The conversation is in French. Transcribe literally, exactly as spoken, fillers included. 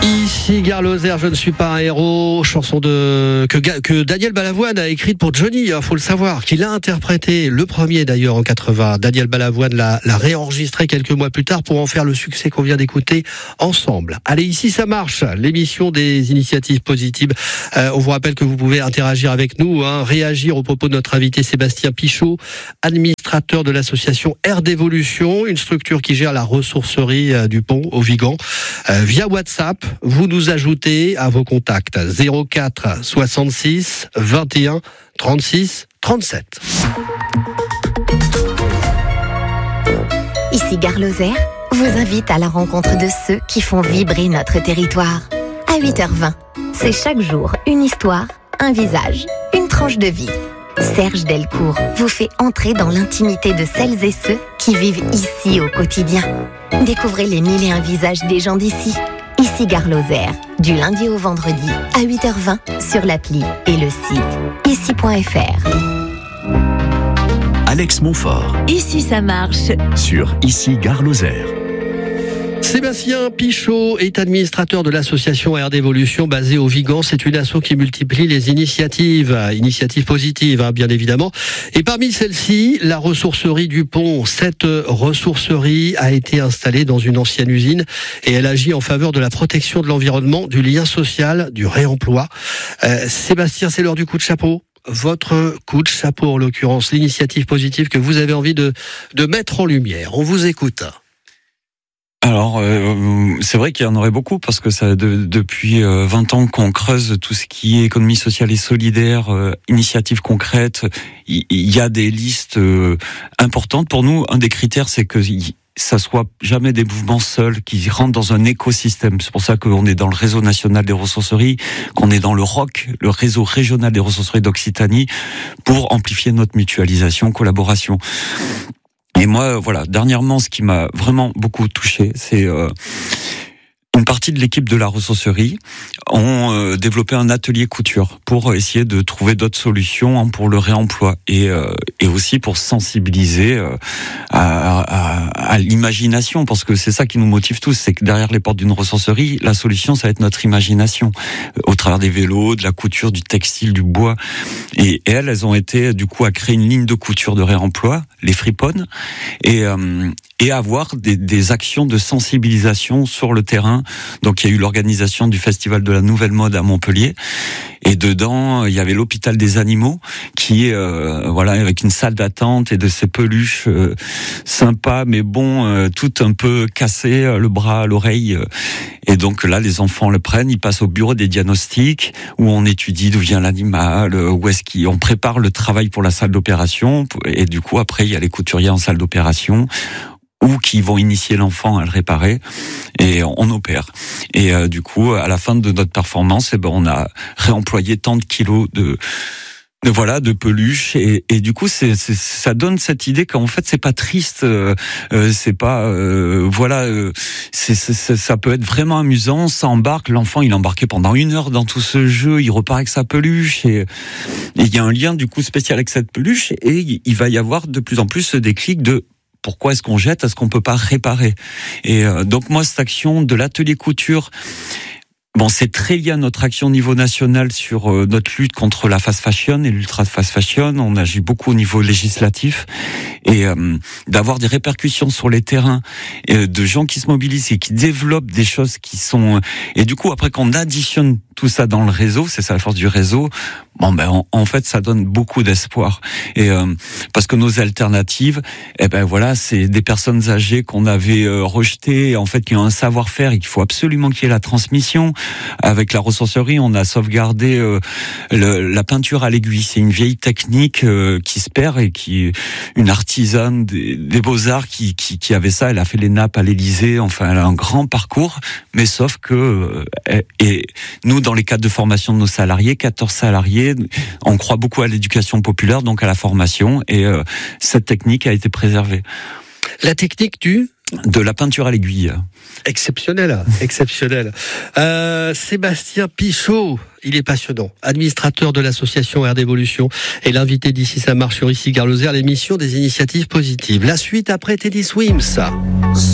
Ici Gare Lozère, je ne suis pas un héros, chanson de que, que Daniel Balavoine a écrite pour Johnny, il faut le savoir, qu'il a interprété, le premier d'ailleurs en quatre-vingts. Daniel Balavoine l'a, l'a réenregistré quelques mois plus tard pour en faire le succès qu'on vient d'écouter ensemble. Allez, ici ça marche, l'émission des initiatives positives. Euh, on vous rappelle que vous pouvez interagir avec nous, hein, réagir aux propos de notre invité Sébastien Pichot, administrateur de l'association Air d'Évolution, une structure qui gère la ressourcerie euh, du Pont au Vigan, euh, via WhatsApp. Vous nous ajoutez à vos contacts zéro quatre soixante-six vingt et un trente-six trente-sept. Ici Gare Lozère vous invite à la rencontre de ceux qui font vibrer notre territoire. À huit heures vingt, c'est chaque jour une histoire, un visage, une tranche de vie. Serge Delcourt vous fait entrer dans l'intimité de celles et ceux qui vivent ici au quotidien. Découvrez les mille et un visages des gens d'ici. Ici Gare Lozère, du lundi au vendredi à huit heures vingt sur l'appli et le site ici point f r. Alex Montfort. Ici ça marche. Sur Ici Gare Lozère. Sébastien Pichot est administrateur de l'association Air d'Évolution basée au Vigan. C'est une asso qui multiplie les initiatives, initiatives positives, hein, bien évidemment. Et parmi celles-ci, la ressourcerie du Pont. Cette ressourcerie a été installée dans une ancienne usine et elle agit en faveur de la protection de l'environnement, du lien social, du réemploi. Euh, Sébastien, c'est l'heure du coup de chapeau. Votre coup de chapeau, en l'occurrence, l'initiative positive que vous avez envie de, de mettre en lumière. On vous écoute. Alors, euh, c'est vrai qu'il y en aurait beaucoup parce que ça, de, depuis euh, vingt ans qu'on creuse tout ce qui est économie sociale et solidaire, euh, initiatives concrètes, il y, y a des listes euh, importantes. Pour nous, un des critères, c'est que y, ça soit jamais des mouvements seuls qui rentrent dans un écosystème. C'est pour ça qu'on est dans le réseau national des ressourceries, qu'on est dans le R O C, le réseau régional des ressourceries d'Occitanie, pour amplifier notre mutualisation, collaboration. Et moi, voilà, dernièrement, ce qui m'a vraiment beaucoup touché, c'est euh, une partie de l'équipe de la ressourcerie ont euh, développé un atelier couture pour essayer de trouver d'autres solutions, hein, pour le réemploi et euh, et aussi pour sensibiliser euh, à, à, à l'imagination, parce que c'est ça qui nous motive tous, c'est que derrière les portes d'une ressourcerie, la solution, ça va être notre imagination, euh, au travers des vélos, de la couture, du textile, du bois. Et, et elles, elles ont été du coup à créer une ligne de couture de réemploi, les friponnes, et euh, et avoir des, des actions de sensibilisation sur le terrain. Donc il y a eu l'organisation du Festival de la Nouvelle Mode à Montpellier, et dedans il y avait l'hôpital des animaux qui euh, voilà, avec une salle d'attente et de ces peluches euh, sympas mais bon, euh, tout un peu cassées, euh, le bras, l'oreille, euh, et donc là les enfants le prennent, ils passent au bureau des diagnostics où on étudie d'où vient l'animal, euh, où est-ce qu'on prépare le travail pour la salle d'opération, et du coup après il y a les couturiers en salle d'opération ou qui vont initier l'enfant à le réparer, et on opère. Et euh, du coup, à la fin de notre performance, eh ben, on a réemployé tant de kilos de, de voilà, de peluches, et, et du coup, c'est, c'est, ça donne cette idée qu'en fait, c'est pas triste, euh, euh, c'est pas, euh, voilà, euh, c'est, c'est, ça peut être vraiment amusant. Ça embarque, l'enfant, il est embarqué pendant une heure dans tout ce jeu, il repart avec sa peluche, et il y a un lien du coup spécial avec cette peluche, et il va y avoir de plus en plus ce déclic de pourquoi est-ce qu'on jette, est-ce qu'on peut pas réparer? Et euh, donc moi, cette action de l'atelier couture, bon, c'est très lié à notre action au niveau national sur euh, notre lutte contre la fast fashion et l'ultra fast fashion. On agit beaucoup au niveau législatif, et euh, d'avoir des répercussions sur les terrains, euh, de gens qui se mobilisent et qui développent des choses qui sont... Et du coup, après qu'on additionne tout ça dans le réseau, c'est ça la force du réseau, bon ben en, en fait ça donne beaucoup d'espoir. Et euh, parce que nos alternatives, eh ben voilà, c'est des personnes âgées qu'on avait euh, rejetées, en fait qui ont un savoir-faire et qu'il faut absolument qu'il y ait la transmission. Avec la ressourcerie, on a sauvegardé euh, le, la peinture à l'aiguille. C'est une vieille technique euh, qui se perd, et qui une artisane des, des beaux-arts qui, qui qui avait ça. Elle a fait les nappes à l'Élysée. Enfin, elle a un grand parcours, mais sauf que euh, et nous, dans les cadres de formation de nos salariés, quatorze salariés, on croit beaucoup à l'éducation populaire, donc à la formation, et euh, cette technique a été préservée. La technique du de la peinture à l'aiguille. Exceptionnel, exceptionnel. Euh, Sébastien Pichot, il est passionnant, administrateur de l'association Air d'Évolution, et l'invité d'Ici ça marche sur Ici Gare Lozère, l'émission des initiatives positives. La suite après Teddy Swims.